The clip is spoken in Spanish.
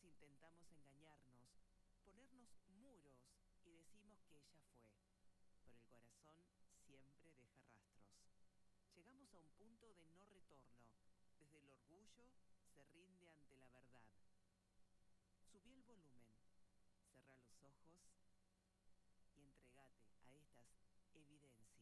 intentamos engañarnos, ponernos muros y decimos que ella fue, pero el corazón siempre deja rastros. Llegamos a un punto de no retorno. Desde el orgullo se rinde ante la verdad. Subí el volumen, cerrá los ojos y entregate a estas evidencias.